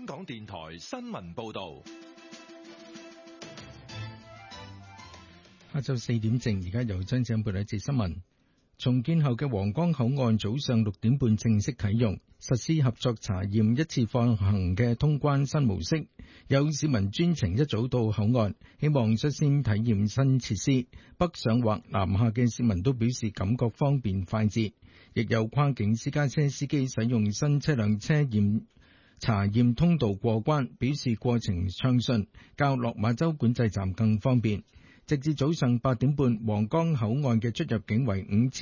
港電台新聞報道。 下晝4點正，而家由張子欣報道一節新聞。重建後嘅皇崗口岸早上6點半正式啟用，實施合作查驗一次放行嘅通關新模式。有市民專程一早到口岸，希望率先體驗新設施。北上或南下嘅市民都表示感覺方便快捷，亦有跨境私家車司機使用新車輛查驗通道過關，表示過程暢順，較落馬洲管制站更方便。直至早上8點半，皇崗口岸嘅出入境為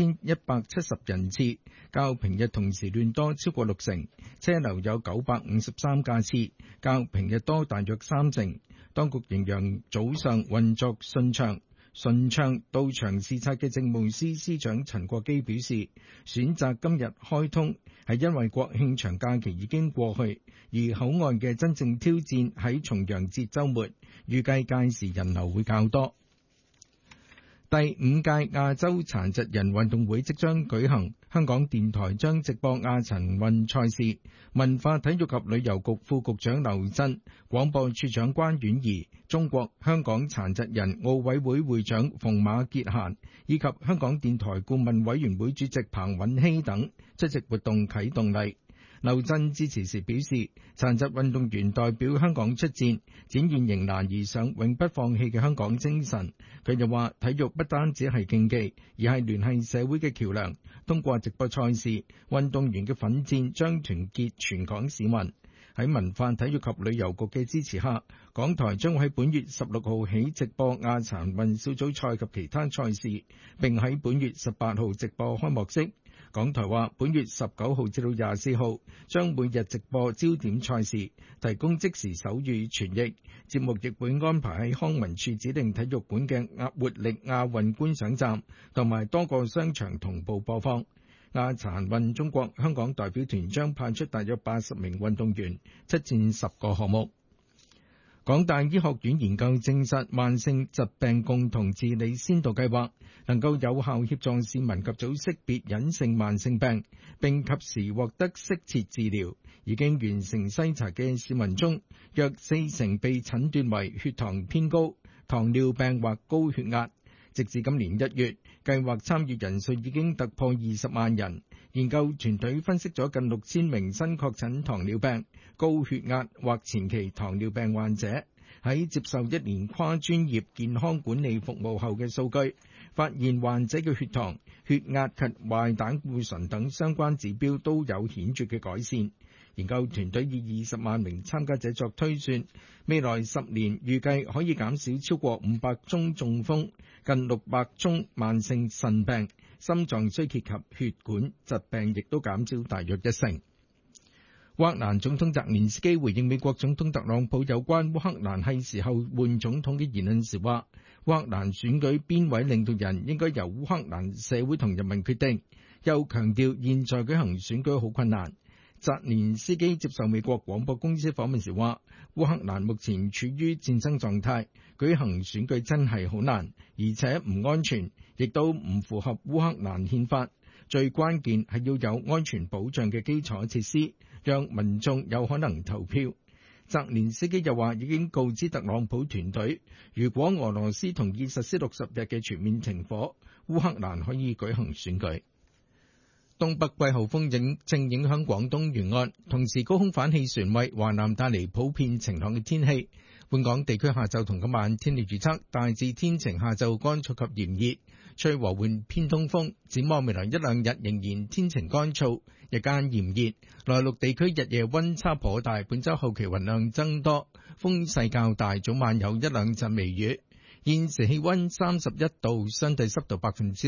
5170人次，較平日同時段多超過60%，車流有953架次，較平日多大約30%。當局形容早上運作順暢。到場視察嘅政務司司長陳國基表示，選擇今日開通係因為國慶長假期已經過去，而口岸嘅真正挑戰喺重陽節週末，預計屆時人流會較多。第5屆亞洲殘疾人運動會即將舉行，香港電台將直播亞殘運賽事。文化體育及旅遊局副局長劉震、廣播處長關婉儀、中國香港殘疾人奧委會會長馮馬潔嫻以及香港電台顧問委員會主席彭允熙等出席活動啟動禮。劉震致辭時表示，殘疾運動員代表香港出戰，展現迎難而上、永不放棄嘅香港精神。佢又話，體育不單止係競技，而係聯繫社會嘅橋梁。通過直播賽事，運動員嘅奮戰將團結全港市民。喺文化體育及旅遊局嘅支持下，港台將喺本月16號起直播亞殘運小組賽及其他賽事，並喺本月18號直播開幕式。港台話，本月19號至到24號將每日直播焦點賽事，提供即時手語傳譯。節目亦會安排喺康文署指定體育館嘅活力亞運觀賞站同埋多個商場同步播放。亞殘運中國香港代表團將派出大約80名運動員，出戰10個項目。港大醫學院研究證實，慢性疾病共同治理先導計劃能夠有效協助市民及早識別隱性慢性病，並及時獲得適切治療。已經完成篩查嘅市民中，約40%被診斷為血糖偏高、糖尿病或高血壓。直至今年1月，計劃參與人數已經突破20萬人。研究團隊分析咗近6000名新確診糖尿病、高血壓或前期糖尿病患者喺接受1年跨專業健康管理服務後嘅數據，發現患者嘅血糖、血壓及壞膽固醇等相關指標都有顯著嘅改善。研究團隊以20萬名參加者作推算，未來10年預計可以減少超過500宗中風、近600宗慢性腎病、心臟衰竭及血管疾病，亦都減少大約1成。烏克蘭總統澤連斯基回應美國總統特朗普有關烏克蘭係時候換總統嘅言論時話，烏克蘭選舉邊位領導人應該由烏克蘭社會同人民決定，又強調現在舉行選舉好困難。澤連斯基接受美國廣播公司訪問時話，烏克蘭目前處於戰爭狀態，舉行選舉真係好難，而且唔安全，亦都唔符合烏克蘭憲法。最關鍵係要有安全保障嘅基礎設施，讓民眾有可能投票。澤連斯基又話已經告知特朗普團隊，如果俄羅斯同意實施60日嘅全面停火，烏克蘭可以舉行選舉。東北季候風正影響廣東沿岸，同時高空反氣旋為華南帶嚟普遍晴朗嘅天氣。本港地區下晝同今晚天氣預測大致天晴，下晝乾燥及炎熱，吹和緩偏東風。展望未來1-2日仍然天晴乾燥，日間炎熱。內陸地區日夜溫差頗大，本週後期雲量增多，風勢較大，早晚有1-2陣微雨。現時氣溫31度，相對濕度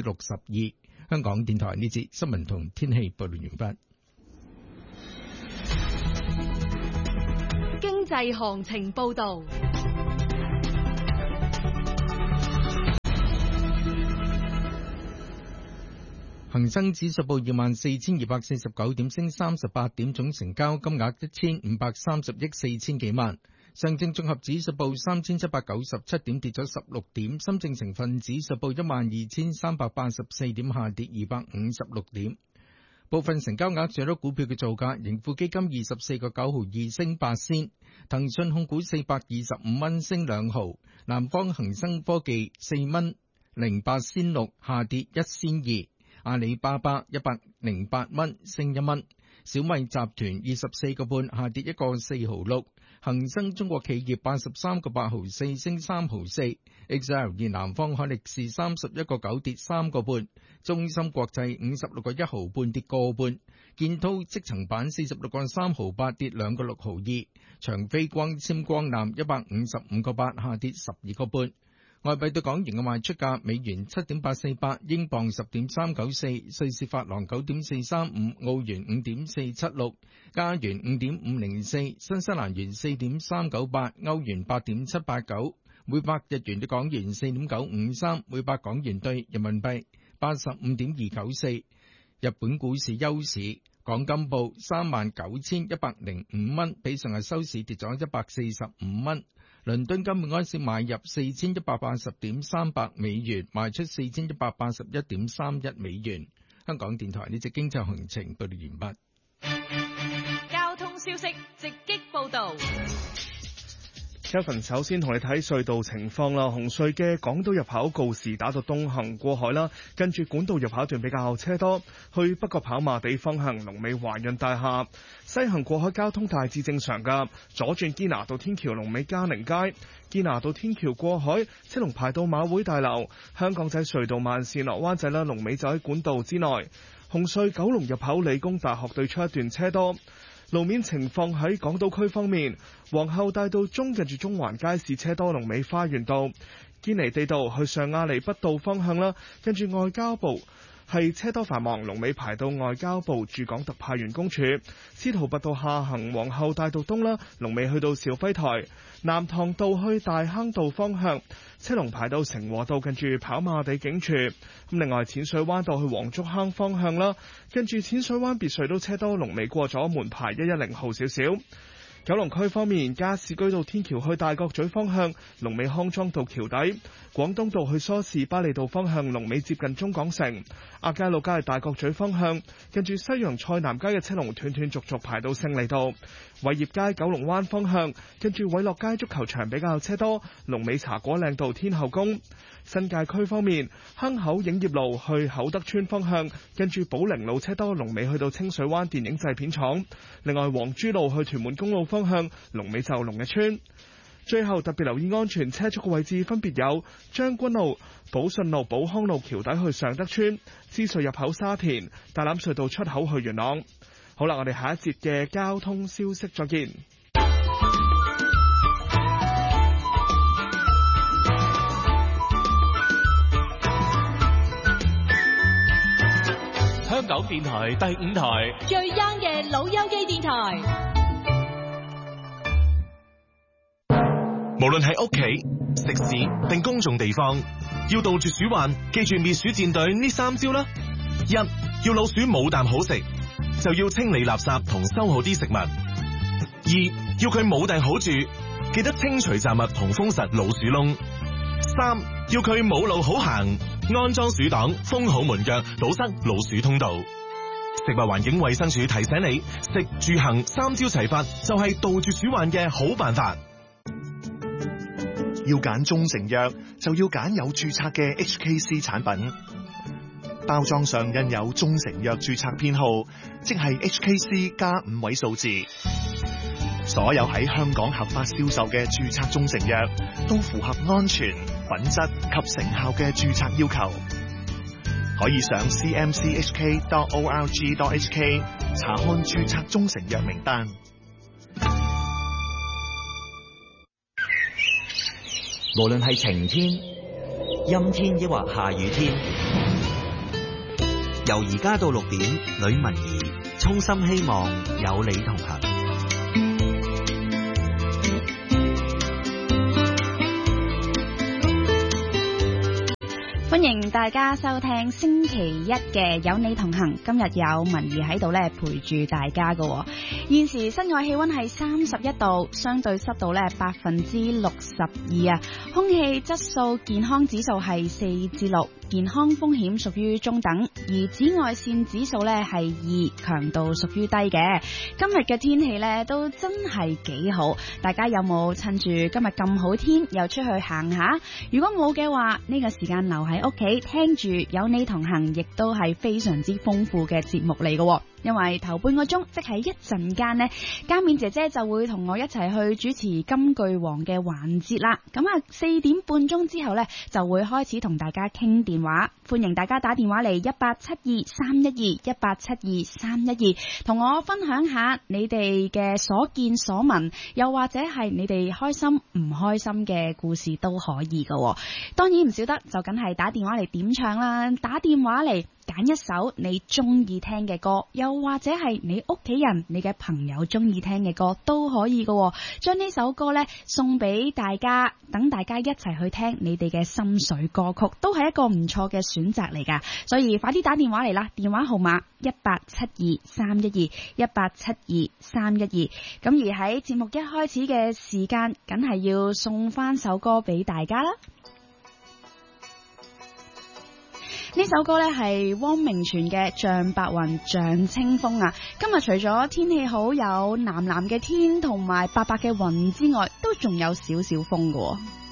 62%。香港電台呢節新聞同天氣報道完畢。 經濟行情報道。 恒生指數報24,249點，升38點，總成交金額1,530億4千幾萬。上證綜合指數報3,797點，跌咗16點。深證成分指數報12,384點，下跌256點。 部分成交額最多股票嘅造價，盈富基金24個9毫2升8仙，騰訊控股425蚊升2毫，南方恒生科技4蚊08仙6下跌1仙2，阿里巴巴108蚊升1蚊，小米集團24個半下跌1個4毫6，恒生中國企業83個8毫4升3毫4。XL 南方海力士31個9跌3個半，中芯國際56個1毫半跌個半，建滔積層板46個3毫8跌2個6毫2，長飛光纖光纜155個8下跌12個半。外幣對港元嘅賣出價：美元7.848，英鎊10.394，瑞士法郎9.435，澳元5.476，加元5.504，新西蘭元4.398，歐元8.789。每百日元對港元4.953，每百港元對人民幣85.294。日本股市休市，港金報39,105蚊，比上日收市跌咗145蚊。倫敦金每安士買入4180.38美元，賣出4181.31美元。香港電台呢隻經濟行情報道完畢。 交通消息直擊報道。 Kevin 首先同你睇隧道情況啦，紅隧嘅港島入口告士打道東行過海啦，跟住管道入口一段比較車多，去北角跑馬地方向龍尾華潤大廈，西行過海交通大致正常噶，左轉堅拿道天橋龍尾嘉寧街，堅拿道天橋過海車龍排到馬會大樓，香港仔隧道慢線落灣仔啦，龍尾就喺管道之內，紅隧九龍入口理工大學對出一段車多。路面情況喺港島區方面，皇后大道中近住中環街市車多，龍尾花園道、堅尼地道去上亞厘畢道方向啦，跟住外交部係車多繁忙，龍尾排到外交部駐港特派員公署。司徒拔道下行皇后大道東啦，龍尾去到肇輝台。南塘道去大坑道方向車龍排到成和道，近住跑馬地警署。咁另外淺水灣道去黃竹坑方向啦，跟住淺水灣別墅都車多，龍尾過咗門牌110號少少。九龍區方面，加士居道天橋去大角咀方向，龍尾康莊道橋底；廣東道去梳士巴利道方向，龍尾接近中港城；亞皆老街去大角咀方向，近住西洋菜南街嘅車龍斷斷續續排到勝利道；偉業街九龍灣方向，近住偉樂街足球場比較車多，龍尾茶果嶺道天后宮。新界區方面，坑口影業路去厚德村方向，跟住寶靈路車多，龍尾去到清水灣電影製片廠。另外，黃珠路去屯門公路方向，龍尾就龍日村。最後特別留意安全車速嘅位置分別有將軍路、寶順路、寶康路橋底去尚德村、獅隧入口沙田、大欖隧道出口去元朗。好啦，我哋下一節嘅交通消息再見。 香港電台第5台最 young 嘅老友記電台。 無論喺屋企、食肆定公眾地方，要杜絕鼠患，記住滅鼠戰隊呢3招啦。1. 要老鼠冇啖好食，就要清理垃圾同收好啲食物。2. 要佢冇地好住，記得清除雜物同封實老鼠窿。3. 要佢冇路好行，安裝鼠擋，封好門腳，堵塞老鼠通道。食物環境衛生署提醒你，食住行3招齊發，就係杜絕鼠患嘅好辦法。 要揀中成藥，就要揀有註冊嘅 HKC 產品，包裝上印有中成藥註冊編號，即係 HKC 加5位數字。所有喺香港合法銷售嘅註冊中成藥都符合安全、品質及成效嘅註冊要求。可以上 cmchk.org.hk 查看註冊中成藥名單。 無論係晴天、陰天抑或下雨天，由而家到6點，呂文儀衷心希望有你同行。 歡迎大家收聽星期一嘅有你同行，今日有文儀喺度咧陪住大家㗎。現時室外氣溫係31度，相對濕度咧62%啊，空氣質素健康指數係4至6， 健康風險屬於中等，而紫外線指數呢係2，強度屬於低嘅。今日嘅天氣呢都真係幾好，大家有冇趁住今日咁好天又出去行下？如果冇嘅話，呢個時間留喺屋企聽住有你同行，亦都係非常之豐富嘅節目嚟嘅。因為頭半個鐘，即係一陣間呢，嘉冕姐姐就會同我一齊去主持金句王嘅環節啦。咁啊，4點半鐘之後呢，就會開始同大家傾電話，歡迎大家打電話嚟18723121187231，同我分享下你哋嘅所見所聞，又或者係你哋開心唔開心嘅故事都可以㗎。當然唔少得就梗係打電話嚟點唱啦，打電話嚟揀一首你中意聽嘅歌，又或者係你屋企人、你嘅朋友中意聽嘅歌都可以㗎。將呢首歌呢送俾大家，等大家一齊去聽你哋嘅心水歌曲，都係一個唔錯嘅選擇嚟㗎。所以快啲打電話嚟啦，電話號碼18723121187231。咁而喺節目一開始嘅時間，梗係要送翻首歌俾大家啦。呢首歌呢係汪明荃嘅《像白雲像清風》啊！今日除咗天氣好，有藍藍嘅天同埋白白嘅雲之外，都仲有少少風㗎喎。